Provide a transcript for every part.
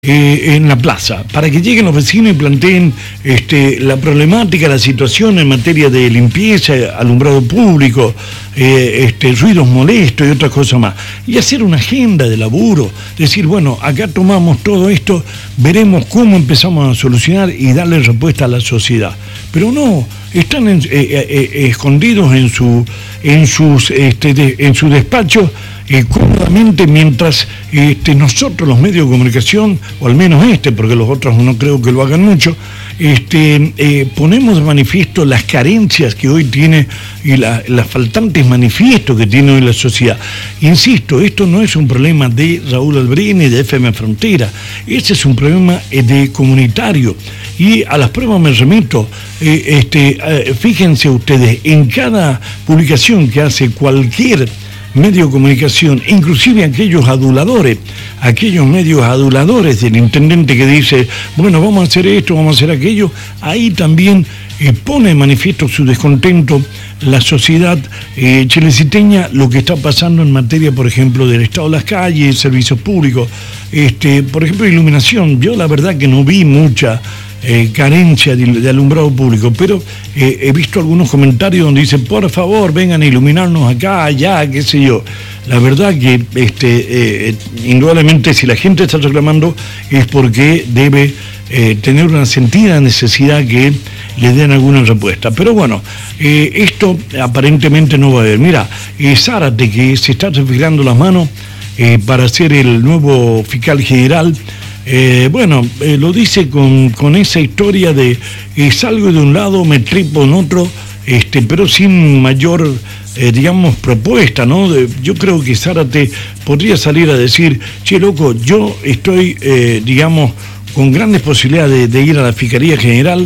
en la plaza, para que lleguen los vecinos y planteen la problemática, la situación en materia de limpieza, alumbrado público, ruidos molestos y otras cosas más. Y hacer una agenda de laburo, decir, bueno, acá tomamos todo esto, veremos cómo empezamos a solucionar y darle respuesta a la sociedad. Pero no, están escondidos en su despacho, cómodamente, mientras nosotros los medios de comunicación, o al menos porque los otros no creo que lo hagan mucho, ponemos de manifiesto las carencias que hoy tiene y las faltantes manifiestos que tiene hoy la sociedad. Insisto, esto no es un problema de Raúl Albrini, de FM Frontera, este es un problema comunitario. Y a las pruebas me remito, fíjense ustedes, en cada publicación que hace cualquier medio de comunicación, inclusive aquellos medios aduladores del intendente que dice, bueno, vamos a hacer esto, vamos a hacer aquello, ahí también pone de manifiesto su descontento la sociedad chileciteña, lo que está pasando en materia, por ejemplo, del estado de las calles, servicios públicos, por ejemplo, iluminación. Yo la verdad que no vi mucha carencia de alumbrado público, pero he visto algunos comentarios donde dicen, por favor, vengan a iluminarnos acá, allá, qué sé yo. La verdad que indudablemente si la gente está reclamando es porque debe tener una sentida necesidad que le den alguna respuesta. Pero bueno, esto aparentemente no va a haber. Mira, Zárate, que se está refrigerando las manos para ser el nuevo fiscal general, lo dice con esa historia de salgo de un lado, me tripo en otro, pero sin mayor, propuesta, ¿no? Yo creo que Zárate podría salir a decir, che, loco, yo estoy, con grandes posibilidades de ir a la Fiscalía General,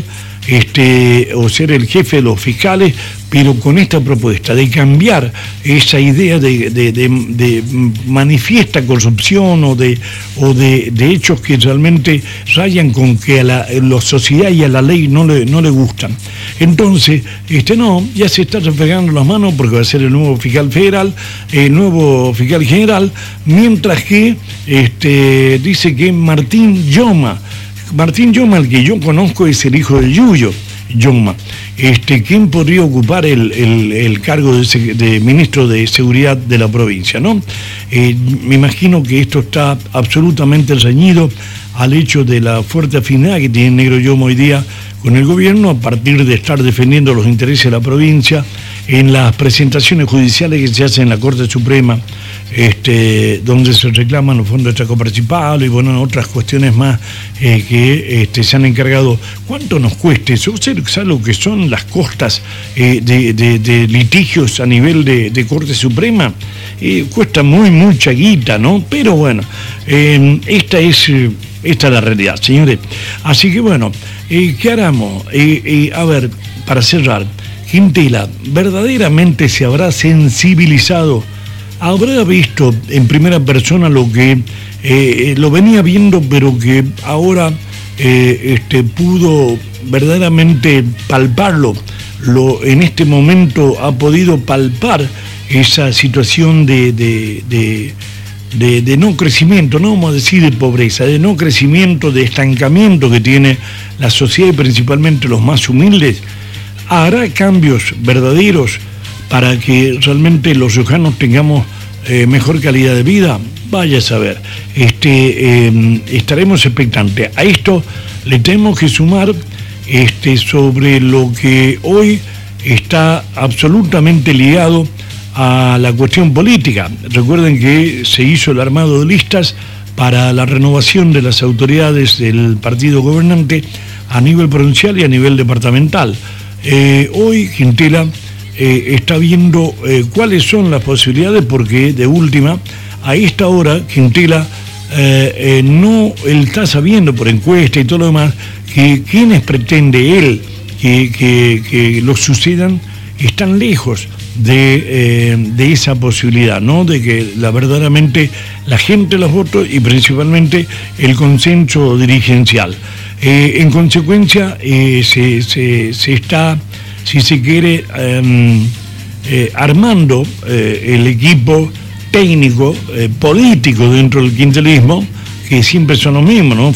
o ser el jefe de los fiscales, pero con esta propuesta de cambiar esa idea de manifiesta corrupción o de hechos que realmente rayan con que a la sociedad y a la ley no le gustan. Entonces, ya se está refregando las manos porque va a ser el nuevo fiscal federal, el nuevo fiscal general, mientras que dice que Martín Yoma, el que yo conozco, es el hijo de Yuyo Yoma, quien podría ocupar el cargo de ministro de Seguridad de la provincia, ¿no? Me imagino que esto está absolutamente reñido al hecho de la fuerte afinidad que tiene Negro Yoma hoy día con el gobierno, a partir de estar defendiendo los intereses de la provincia en las presentaciones judiciales que se hacen en la Corte Suprema, donde se reclaman los fondos extracoparticipables y otras cuestiones más que se han encargado. ¿Cuánto nos cuesta eso? ¿Usted sabe lo que son las costas de litigios a nivel de Corte Suprema? Cuesta mucha guita, ¿no? Pero bueno, esta es la realidad, señores. Así que bueno, ¿qué haremos? A ver, para cerrar, Quintela verdaderamente se habrá sensibilizado, habrá visto en primera persona lo que lo venía viendo, pero que ahora pudo verdaderamente palparlo, en este momento ha podido palpar esa situación de no crecimiento, no vamos a decir de pobreza, de no crecimiento, de estancamiento que tiene la sociedad y principalmente los más humildes. ¿Hará cambios verdaderos para que realmente los riojanos tengamos mejor calidad de vida? Vaya a saber. Estaremos expectantes. A esto le tenemos que sumar sobre lo que hoy está absolutamente ligado a la cuestión política. Recuerden que se hizo el armado de listas para la renovación de las autoridades del partido gobernante a nivel provincial y a nivel departamental. Hoy Quintela está viendo cuáles son las posibilidades, porque de última, a esta hora Quintela él está sabiendo por encuesta y todo lo demás que quienes pretende él que lo sucedan están lejos de esa posibilidad, ¿no? De que verdaderamente la gente los votos y principalmente el consenso dirigencial. En consecuencia, se está, si se quiere, armando el equipo técnico, político dentro del quintelismo, que siempre son los mismos, ¿no?